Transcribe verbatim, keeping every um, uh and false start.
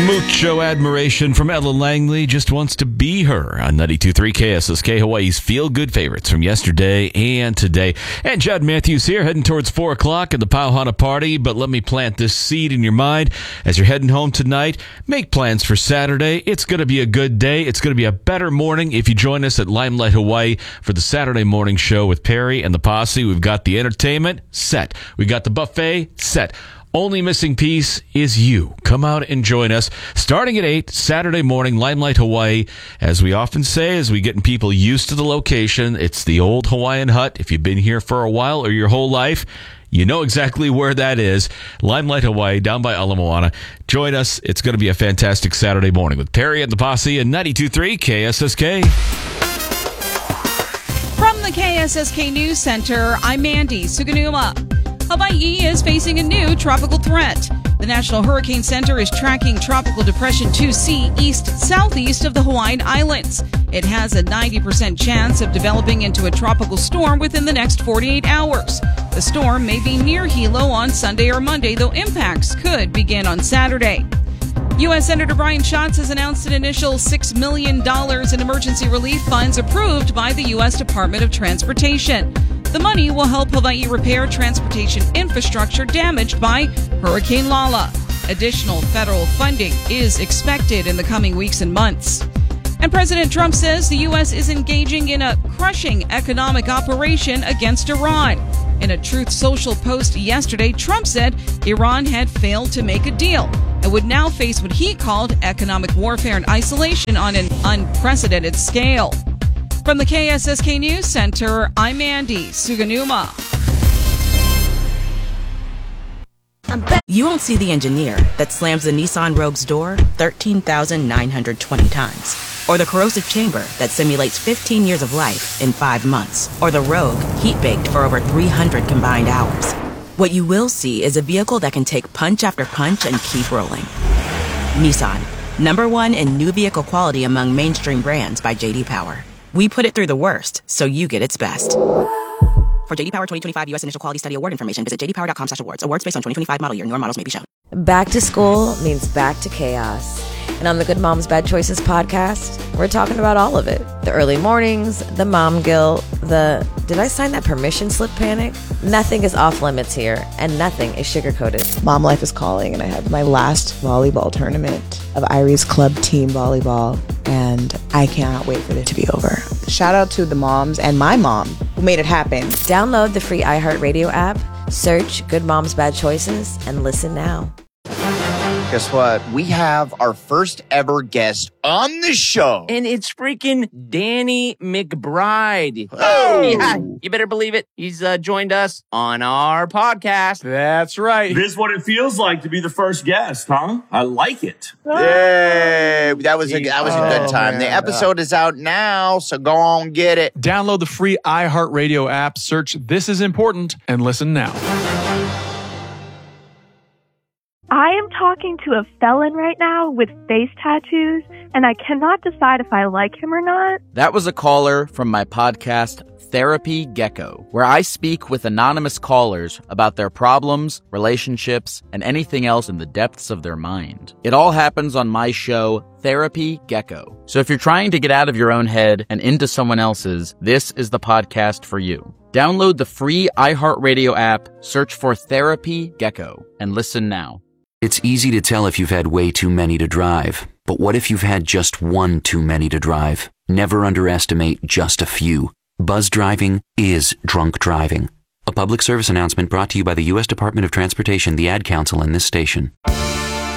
Mucho admiration from Ella Langley. Just wants to be her on ninety-two point three K S S K, Hawaii's feel-good favorites from yesterday and today. And Judd Matthews here, heading towards four o'clock at the Pauhana party. But let me plant this seed in your mind. As you're heading home tonight, make plans for Saturday. It's going to be a good day. It's going to be a better morning if you join us at Limelight Hawaii for the Saturday morning show with Perry and the posse. We've got the entertainment set. We got the buffet set. Only missing piece is you. Come out and join us starting at eight, Saturday morning, Limelight Hawaii. As we often say, as we getting people used to the location, it's the old Hawaiian hut. If you've been here for a while or your whole life, you know exactly where that is. Limelight Hawaii, down by Ala Moana. Join us. It's going to be a fantastic Saturday morning with Perry and the posse and ninety-two point three K S S K. From the K S S K News Center, I'm Mandy Suganuma. Hawaii is facing a new tropical threat. The National Hurricane Center is tracking Tropical Depression two C east-southeast of the Hawaiian Islands. It has a ninety percent chance of developing into a tropical storm within the next forty-eight hours. The storm may be near Hilo on Sunday or Monday, though impacts could begin on Saturday. U S. Senator Brian Schatz has announced an initial six million dollars in emergency relief funds approved by the U S. Department of Transportation. The money will help Hawaii repair transportation infrastructure damaged by Hurricane Lala. Additional federal funding is expected in the coming weeks and months. And President Trump says the U S is engaging in a crushing economic operation against Iran. In a Truth Social post yesterday, Trump said Iran had failed to make a deal and would now face what he called economic warfare and isolation on an unprecedented scale. From the K S S K News Center, I'm Mandy Suganuma. You won't see the engineer that slams the Nissan Rogue's door thirteen thousand nine hundred twenty times. Or the corrosive chamber that simulates fifteen years of life in five months. Or the Rogue heat-baked for over three hundred combined hours. What you will see is a vehicle that can take punch after punch and keep rolling. Nissan, number one in new vehicle quality among mainstream brands by J D Power. We put it through the worst, so you get its best. For J D Power twenty twenty-five U S Initial Quality Study Award information, visit j d power dot com slash awards. Awards based on twenty twenty-five model year. Newer models may be shown. Back to school means back to chaos. And on the Good Moms Bad Choices podcast, we're talking about all of it. The early mornings, the mom guilt, the did I sign that permission slip panic? Nothing is off limits here, and nothing is sugar-coated. Mom life is calling, and I have my last volleyball tournament of Irie's club team volleyball, and I cannot wait for it to be over. Shout out to the moms and my mom who made it happen. Download the free iHeartRadio app, search Good Moms Bad Choices, and listen now. Guess what? We have our first ever guest on the show. And it's freaking Danny McBride. Oh! Yeah, you better believe it. He's uh, joined us on our podcast. That's right. This is what it feels like to be the first guest, huh? I like it. Yay! That was a, that was a good Oh, time. man. The episode is out now, so go on get it. Download the free iHeartRadio app, search This Is Important, and listen now. I am talking to a felon right now with face tattoos, and I cannot decide if I like him or not. That was a caller from my podcast, Therapy Gecko, where I speak with anonymous callers about their problems, relationships, and anything else in the depths of their mind. It all happens on my show, Therapy Gecko. So if you're trying to get out of your own head and into someone else's, this is the podcast for you. Download the free iHeartRadio app, search for Therapy Gecko, and listen now. It's easy to tell if you've had way too many to drive. But what if you've had just one too many to drive? Never underestimate just a few. Buzz driving is drunk driving. A public service announcement brought to you by the U S Department of Transportation, the Ad Council, and this station.